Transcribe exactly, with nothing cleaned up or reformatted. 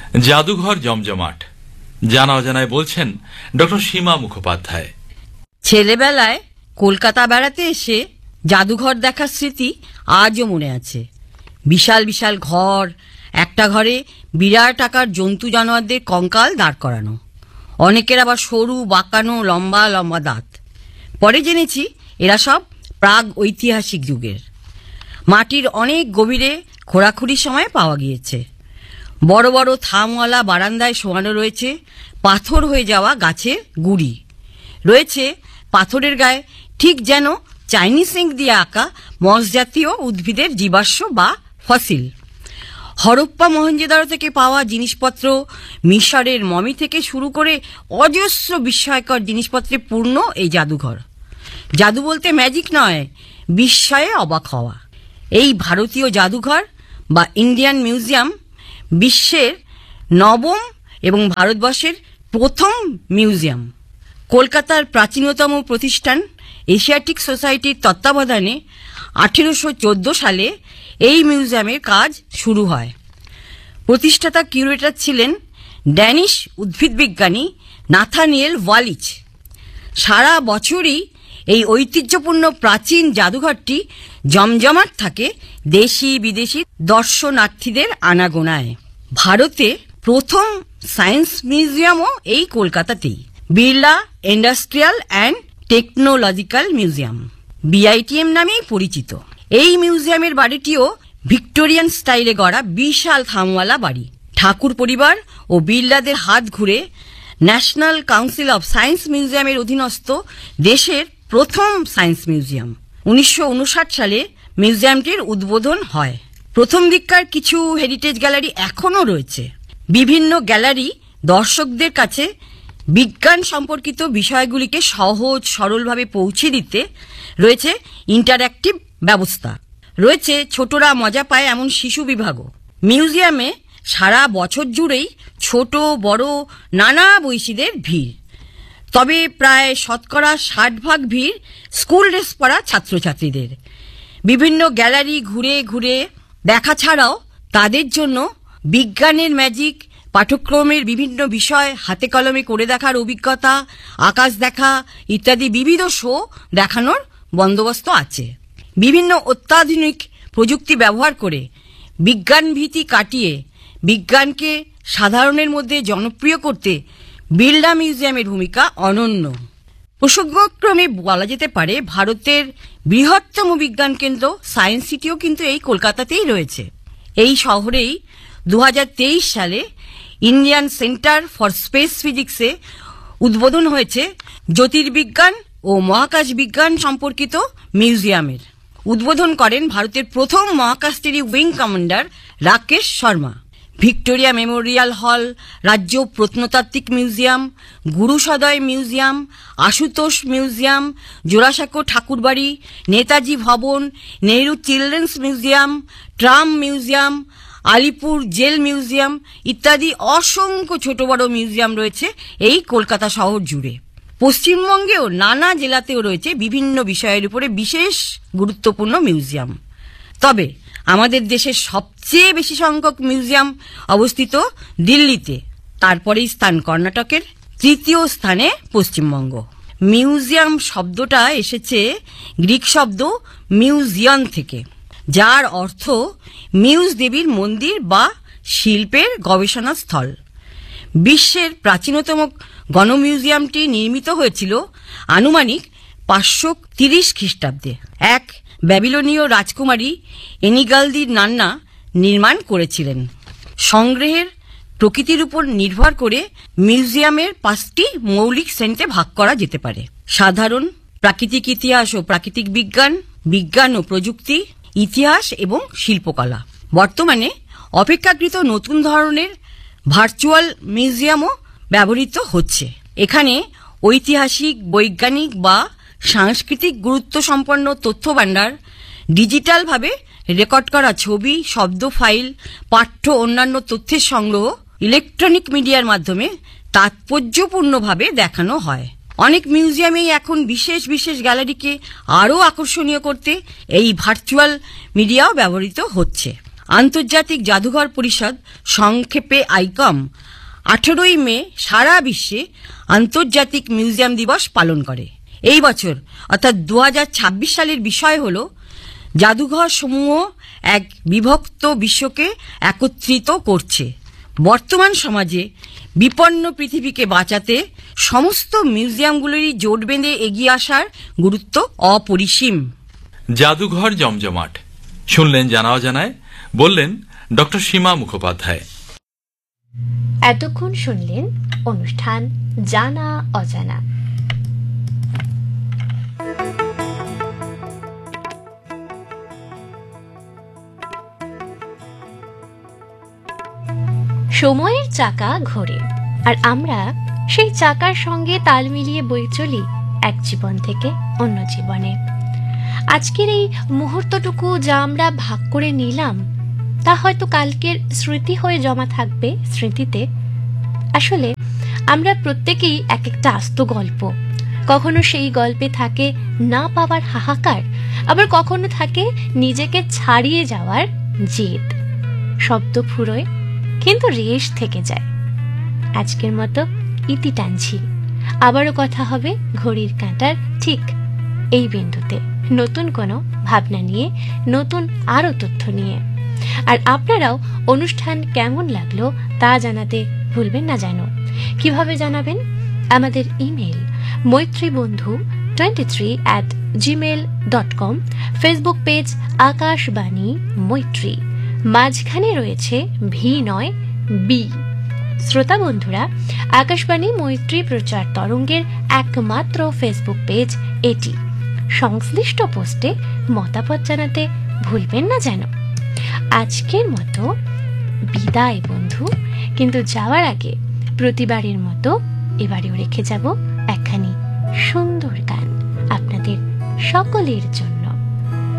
জাদুঘর জমজমাট, জানা অজানায় বলছেন ডক্টর সীমা মুখোপাধ্যায়। ছেলেবেলায় কলকাতা বেড়াতে এসে জাদুঘর দেখার স্মৃতি আজও মনে আছে। বিশাল বিশাল ঘর, একটা ঘরে বিরাট আকার জন্তু জানোয়ারদের কঙ্কাল দাঁড় করানো, অনেকের আবার সরু বাঁকানো লম্বা লম্বা দাঁত। পরে জেনেছি এরা সব প্রাগ ঐতিহাসিক যুগের। মাটির অনেক গভীরে খোঁড়াখুড়ির সময় পাওয়া গিয়েছে। বড় বড় থামওয়ালা বারান্দায় শোয়ানো রয়েছে পাথর হয়ে যাওয়া গাছের গুড়ি, রয়েছে পাথরের গায়ে ঠিক যেন চাইনিজ ইঙ্ক দিয়ে আঁকা মস জাতীয় উদ্ভিদের জীবাশ্ম বা ফসিল। হরপ্পা মহেঞ্জোদারো থেকে পাওয়া জিনিসপত্র, মিশরের মমি থেকে শুরু করে অজস্র বিস্ময়কর জিনিসপত্রে পূর্ণ এই জাদুঘর। জাদু বলতে ম্যাজিক নয়, বিস্ময়ে অবাক হওয়া। এই ভারতীয় জাদুঘর বা ইন্ডিয়ান মিউজিয়াম বিশ্বের নবম এবং ভারতবর্ষের প্রথম মিউজিয়াম। কলকাতার প্রাচীনতম প্রতিষ্ঠান এশিয়াটিক সোসাইটির তত্ত্বাবধানে আঠেরোশো চোদ্দ সালে এই মিউজিয়ামের কাজ শুরু হয়। প্রতিষ্ঠাতা কিউরেটর ছিলেন ড্যানিশ উদ্ভিদবিজ্ঞানী নাথানিয়েল ওয়ালিচ। সারা বছরই এই ঐতিহ্যপূর্ণ প্রাচীন জাদুঘরটি জমজমাট থাকে দেশি বিদেশি দর্শনার্থীদের আনাগোনায়। ভারতে প্রথম সায়েন্স মিউজিয়ামও এই কলকাতাতেই, Birla industrial and technological museum, BITM নামেই পরিচিত। এই মিউজিয়ামের বাড়িটিও ভিক্টোরিয়ান স্টাইলে গড়া বিশাল থামওয়ালা বাড়ি। ঠাকুর পরিবার ও বিড়লাদের হাত ঘুরে ন্যাশনাল কাউন্সিল অফ সায়েন্স মিউজিয়ামের অধীনস্থ দেশের প্রথম সায়েন্স মিউজিয়াম। উনিশশো উনষাট সালে মিউজিয়ামটির উদ্বোধন হয়। প্রথম দিককার কিছু হেরিটেজ গ্যালারি এখনও রয়েছে। বিভিন্ন গ্যালারি দর্শকদের কাছে বিজ্ঞান সম্পর্কিত বিষয়গুলিকে সহজ সরলভাবে পৌঁছে দিতে রয়েছে ইন্টারঅ্যাক্টিভ ব্যবস্থা। রয়েছে ছোটরা মজা পায় এমন শিশু বিভাগও। মিউজিয়ামে সারা বছর জুড়েই ছোট বড় নানা বয়সীদের ভিড়, তবে প্রায় শতকরা ষাট ভাগ ভিড় স্কুল ড্রেস পরা ছাত্রছাত্রীদের। বিভিন্ন গ্যালারি ঘুরে ঘুরে দেখা ছাড়াও তাদের জন্য বিজ্ঞানের ম্যাজিক, পাঠ্যক্রমের বিভিন্ন বিষয় হাতে কলমে করে দেখার অভিজ্ঞতা, আকাশ দেখা ইত্যাদি বিবিধ শো দেখানোর বন্দোবস্ত আছে। বিভিন্ন অত্যাধুনিক প্রযুক্তি ব্যবহার করে বিজ্ঞান ভীতি কাটিয়ে বিজ্ঞানকে সাধারণের মধ্যে জনপ্রিয় করতে বিড়লা মিউজিয়ামের ভূমিকা অনন্য। প্রসঙ্গক্রমে বলা যেতে পারে ভারতের বৃহত্তম বিজ্ঞান কেন্দ্র সায়েন্স সিটিও কিন্তু এই কলকাতাতেই রয়েছে। এই শহরেই দু হাজার তেইশ সালে ইন্ডিয়ান সেন্টার ফর স্পেস ফিজিক্সে উদ্বোধন হয়েছে জ্যোতির্বিজ্ঞান ও মহাকাশ বিজ্ঞান সম্পর্কিত মিউজিয়ামের। উদ্বোধন করেন ভারতের প্রথম মহাকাশচারী wing commander Rakesh Sharma. Victoria Memorial হল, রাজ্য প্রত্নতাত্ত্বিক museum, Gurusaday museum, Ashutosh museum, Jorasanko ঠাকুরবাড়ি, নেতাজি ভবন, Nehru children's museum, tram museum, Alipur jail museum ইত্যাদি অসংখ্য ছোট বড় মিউজিয়াম রয়েছে এই কলকাতা শহর জুড়ে। পশ্চিমবঙ্গেও নানা জেলাতেও রয়েছে বিভিন্ন বিষয়ের উপরে বিশেষ গুরুত্বপূর্ণ মিউজিয়াম। তবে আমাদের দেশের সবচেয়ে বেশি সংখ্যক মিউজিয়াম অবস্থিত দিল্লিতে, তারপরেই স্থান কর্ণাটকের, তৃতীয় স্থানে পশ্চিমবঙ্গ। মিউজিয়াম শব্দটা এসেছে গ্রিক শব্দ মিউজিয়াম থেকে, যার অর্থ মিউজ দেবীর মন্দির বা শিল্পের গবেষণা স্থল। বিশ্বের প্রাচীনতম গণমিউজিয়ামটি নির্মিত হয়েছিল আনুমানিক পাঁচশো তিরিশ খ্রিস্টাব্দে। এক ব্যাবিলনীয় রাজকুমারী এনিগালদি নান্না নির্মাণ করেছিলেন। সংগ্রহের প্রকৃতির উপর নির্ভর করে মিউজিয়ামের পাঁচটি মৌলিক শ্রেণীতে ভাগ করা যেতে পারে: সাধারণ, প্রাকৃতিক ইতিহাস ও প্রাকৃতিক বিজ্ঞান, বিজ্ঞান ও প্রযুক্তি, ইতিহাস এবং শিল্পকলা। বর্তমানে অপেক্ষাকৃত নতুন ধরনের ভার্চুয়াল মিউজিয়ামও ব্যবহৃত হচ্ছে। এখানে ঐতিহাসিক, বৈজ্ঞানিক বা সাংস্কৃতিক গুরুত্ব সম্পন্ন তথ্য ভাণ্ডার, ডিজিটালভাবে রেকর্ড করা ছবি, শব্দ ফাইল, পাঠ্য অন্যান্য তথ্যের সংগ্রহ ইলেকট্রনিক মিডিয়ার মাধ্যমে তাৎপর্যপূর্ণভাবে দেখানো হয়। অনেক মিউজিয়ামেই এখন বিশেষ বিশেষ গ্যালারিকে আরও আকর্ষণীয় করতে এই ভার্চুয়াল মিডিয়াও ব্যবহৃত হচ্ছে। আন্তর্জাতিক জাদুঘর পরিষদ, সংক্ষেপে আইকম, আঠেরোই মে সারা বিশ্বে আন্তর্জাতিক মিউজিয়াম দিবস পালন করে। এই বছর অর্থাৎ দু হাজার ছাব্বিশ সালের বিষয় হল জাদুঘর সমূহ এক বিভক্ত বিশ্বকে একত্রিত করছে। বর্তমান সমাজে বিপন্ন পৃথিবীকে বাঁচাতে সমস্ত মিউজিয়ামগুলোরই জোট বেঁধে এগিয়ে আসার গুরুত্ব অপরিসীম। জাদুঘর জমজমাট শুনলেন জানা অজানায়, বললেন ডক্টর সীমা মুখোপাধ্যায়। এতক্ষণ শুনলেন অনুষ্ঠান জানা অজানা। সময়ের চাকা ঘোরে, আর আমরা সেই চাকার সঙ্গে তাল মিলিয়ে বয়ে চলি এক জীবন থেকে অন্য জীবনে। আজকের এই মুহূর্তটুকু যা আমরা ভাগ করে নিলাম তা হয়তো কালকের স্মৃতি হয়ে জমা থাকবে স্মৃতিতে। আসলে আমরা প্রত্যেকেই এক একটা আস্ত গল্প। কখনো সেই গল্পে থাকে না পাওয়ার হাহাকার, আবার কখনো থাকে নিজেকে ছাড়িয়ে যাওয়ার জেদ। শব্দ ফুরোয় কিন্তু রেশ থেকে যায়। আজকের মতো ইতি টানছি, আবারও কথা হবে ঘড়ির কাঁটার ঠিক এই বিন্দুতে, নতুন কোনো ভাবনা নিয়ে, নতুন আরো তথ্য নিয়ে। আর আপনারাও অনুষ্ঠান কেমন লাগলো তা জানাতে ভুলবেন না যেন। কিভাবে জানাবেন? আমাদের email মৈত্রীবন্ধু twenty three at Gmail dot com, Facebook page Akashvani মৈত্রী, মাঝখানে রয়েছে ভি নয় বি। শ্রোতা বন্ধুরা, আকাশবাণী মৈত্রী প্রচার তরঙ্গের একমাত্র ফেসবুক পেজ এটি। সংশ্লিষ্ট পোস্টে মতামত জানাতে ভুলবেন না যেন। আজকের মতো বিদায় বন্ধু, কিন্তু যাওয়ার আগে প্রতিবারের মতো এবারেও রেখে যাব একখানি সুন্দর গান আপনাদের সকলের জন্য।